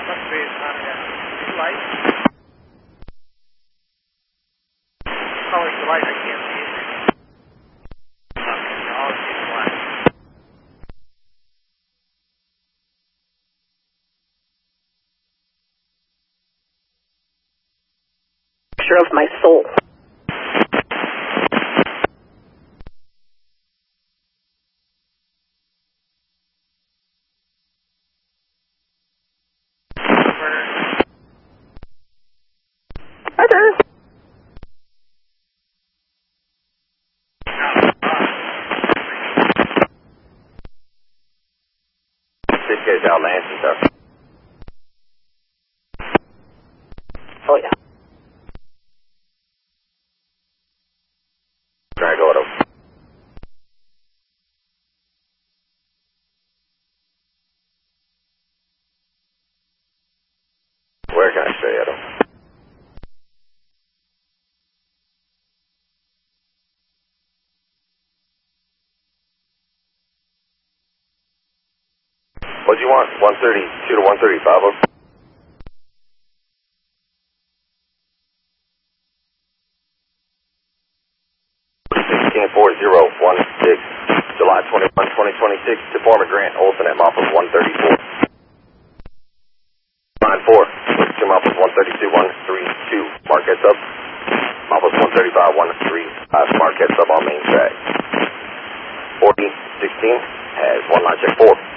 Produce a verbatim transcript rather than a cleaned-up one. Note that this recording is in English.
Must be on the light. Calling the light, I can't see it. Okay, all see black. Picture of my soul. Murder. This goes out Lansing, sir. Oh, yeah. Drag auto. Where can I stay at him? What do you want? one thirty-two to one thirty-five of? sixteen four zero one six, July twenty-first, twenty twenty-six, to Former Grant Olson at Moffles one thirty-four. nine four, two Moffles one thirty-two, one three two, Marquette sub. Moffles one thirty-five, one three five, Marquette sub on main track. forty sixteen has one line check four.